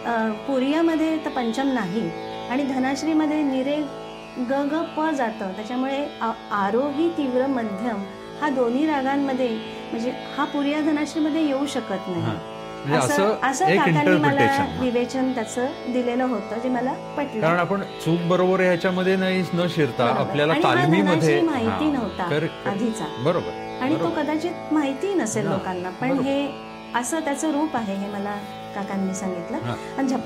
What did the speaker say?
पुरियामध्ये तर पंचम नाही आणि धनाश्रीमध्ये निरे ग ग प जातं, त्याच्यामुळे आरोही तीव्र मध्यम हा दोन्ही रागांमध्ये म्हणजे हा पुरिया धनाश्रीमध्ये येऊ शकत नाही. असं काकांनी मला विवेचन त्याचं दिलेलं होतं, जे मला पटलं. कारण आपण चूक बरोबर ह्याच्यामध्ये न शिरता आपल्याला तालमीमध्ये माहिती नव्हता आधीचा, बरोबर, आणि तो कदाचित माहिती नसेल लोकांना, पण हे असं त्याचं रूप आहे हे मला काकांनी सांगितलं. आणि